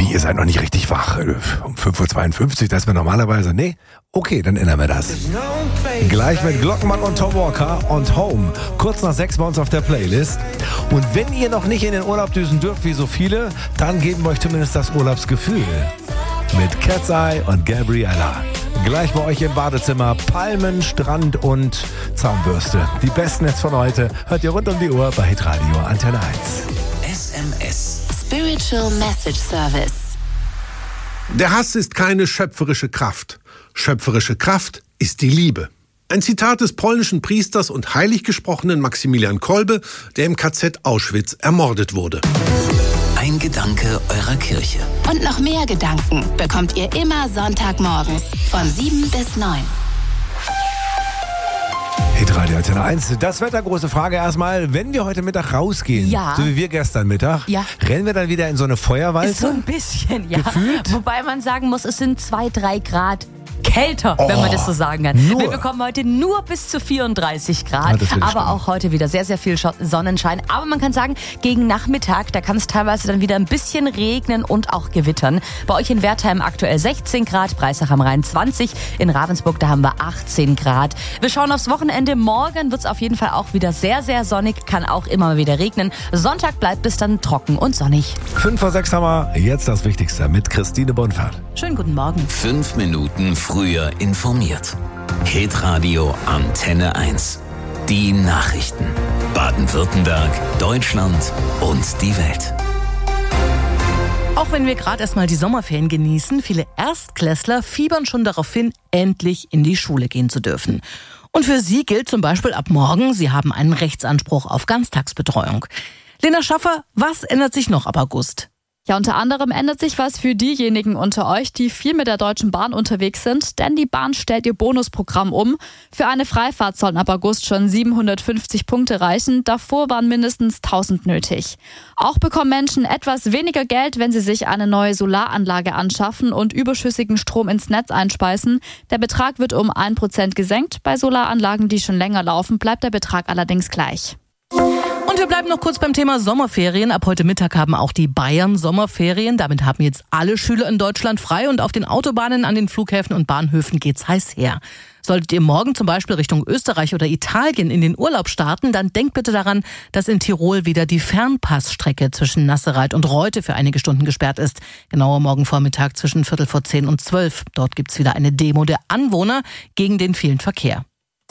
Wie, ihr seid noch nicht richtig wach? Um 5.52 Uhr, das ist mir normalerweise... Nee? Okay, dann ändern wir das. Gleich mit Glockenmann und Tom Walker und Home. Kurz nach 6 bei uns auf der Playlist. Und wenn ihr noch nicht in den Urlaub düsen dürft, wie so viele, dann geben wir euch zumindest das Urlaubsgefühl. Mit Cat's Eye und Gabriella. Gleich bei euch im Badezimmer Palmen, Strand und Zahnbürste. Die besten jetzt von heute hört ihr rund um die Uhr bei Hitradio Antenne 1. SMS. Spiritual Message Service. Der Hass ist keine schöpferische Kraft. Schöpferische Kraft ist die Liebe. Ein Zitat des polnischen Priesters und heiliggesprochenen Maximilian Kolbe, der im KZ Auschwitz ermordet wurde. Ein Gedanke eurer Kirche. Und noch mehr Gedanken bekommt ihr immer Sonntagmorgens von 7 bis 9. Hitradio Antenne 1. Das Wetter, große Frage erstmal. Wenn wir heute Mittag rausgehen, Ja. so wie wir gestern Mittag, Ja. rennen wir dann wieder in so eine Feuerwalze? So ein bisschen, ja. Gefühlt? Wobei man sagen muss, es sind 2-3 Grad kälter, wenn man das so sagen kann. nur. Wir bekommen heute nur bis zu 34 Grad, Ja, das wird aber spannend. auch heute wieder sehr, sehr viel Sonnenschein. Aber man kann sagen, gegen Nachmittag, da kann es teilweise dann wieder ein bisschen regnen und auch gewittern. Bei euch in Wertheim aktuell 16 Grad, Breisach am Rhein 20, in Ravensburg, da haben wir 18 Grad. Wir schauen aufs Wochenende. Morgen wird es auf jeden Fall auch wieder sehr, sehr sonnig, kann auch immer mal wieder regnen. Sonntag bleibt es dann trocken und sonnig. 5:06 haben wir jetzt das Wichtigste mit Christine Bonfahrt. Schönen guten Morgen. 5 Minuten früher informiert. Hitradio Antenne 1. Die Nachrichten. Baden-Württemberg, Deutschland und die Welt. Auch wenn wir gerade erstmal die Sommerferien genießen, viele Erstklässler fiebern schon darauf hin, endlich in die Schule gehen zu dürfen. Und für sie gilt zum Beispiel ab morgen, sie haben einen Rechtsanspruch auf Ganztagsbetreuung. Lena Schaffer, was ändert sich noch ab August? Ja, unter anderem ändert sich was für diejenigen unter euch, die viel mit der Deutschen Bahn unterwegs sind, denn die Bahn stellt ihr Bonusprogramm um. Für eine Freifahrt sollen ab August schon 750 Punkte reichen, davor waren mindestens 1000 nötig. Auch bekommen Menschen etwas weniger Geld, wenn sie sich eine neue Solaranlage anschaffen und überschüssigen Strom ins Netz einspeisen. Der Betrag wird um 1% gesenkt, bei Solaranlagen, die schon länger laufen, bleibt der Betrag allerdings gleich. Und wir bleiben noch kurz beim Thema Sommerferien. Ab heute Mittag haben auch die Bayern Sommerferien. Damit haben jetzt alle Schüler in Deutschland frei und auf den Autobahnen, an den Flughäfen und Bahnhöfen geht's heiß her. Solltet ihr morgen zum Beispiel Richtung Österreich oder Italien in den Urlaub starten, dann denkt bitte daran, dass in Tirol wieder die Fernpassstrecke zwischen Nassereit und Reute für einige Stunden gesperrt ist. Genauer morgen Vormittag zwischen 11:45 und 12. Dort gibt's wieder eine Demo der Anwohner gegen den vielen Verkehr.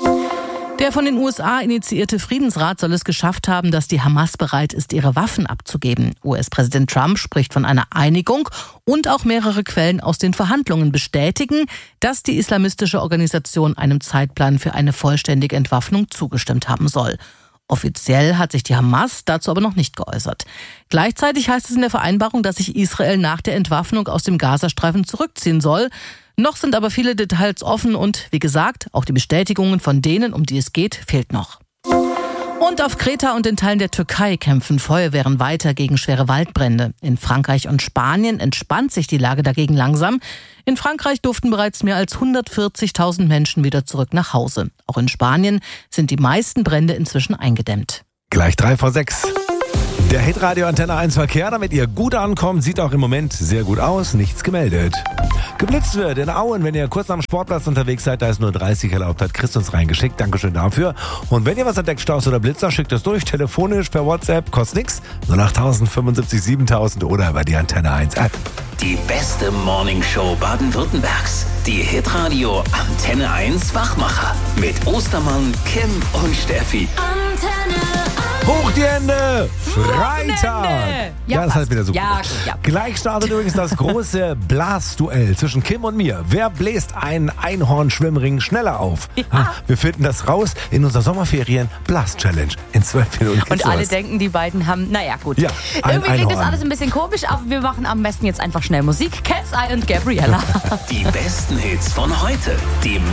Der von den USA initiierte Friedensrat soll es geschafft haben, dass die Hamas bereit ist, ihre Waffen abzugeben. US-Präsident Trump spricht von einer Einigung und auch mehrere Quellen aus den Verhandlungen bestätigen, dass die islamistische Organisation einem Zeitplan für eine vollständige Entwaffnung zugestimmt haben soll. Offiziell hat sich die Hamas dazu aber noch nicht geäußert. Gleichzeitig heißt es in der Vereinbarung, dass sich Israel nach der Entwaffnung aus dem Gazastreifen zurückziehen soll. Noch sind aber viele Details offen und, wie gesagt, auch die Bestätigungen von denen, um die es geht, fehlt noch. Und auf Kreta und in Teilen der Türkei kämpfen Feuerwehren weiter gegen schwere Waldbrände. In Frankreich und Spanien entspannt sich die Lage dagegen langsam. In Frankreich durften bereits mehr als 140.000 Menschen wieder zurück nach Hause. Auch in Spanien sind die meisten Brände inzwischen eingedämmt. Gleich 3:06. Der Hitradio Antenne 1 Verkehr, damit ihr gut ankommt, sieht auch im Moment sehr gut aus, nichts gemeldet. Geblitzt wird in Auen, wenn ihr kurz am Sportplatz unterwegs seid, da ist nur 30 erlaubt, hat Chris uns reingeschickt, Dankeschön dafür. Und wenn ihr was entdeckt, Staus oder Blitzer, schickt es durch, telefonisch, per WhatsApp, kostet nix, 08000 75 7000 oder über die Antenne 1 App. Die beste Morningshow Baden-Württembergs. Die Hitradio Antenne 1 Wachmacher. Mit Ostermann, Kim und Steffi. Hoch die Hände! Freitag! Ja, das ist halt wieder so Ja, gut. ja. Gleich startet übrigens das große Blasduell zwischen Kim und mir. Wer bläst einen Einhorn-Schwimmring schneller auf? Ja. Wir finden das raus in unserer Sommerferien Blast-Challenge. In 12 Minuten geht's Und alle los. denken, die beiden haben, naja gut. Ja, ein Irgendwie klingt das Einhorn. alles ein bisschen komisch, aber wir machen am besten jetzt einfach schnell Musik. Cat's Eye und Gabriella. Die besten Hits von heute. Die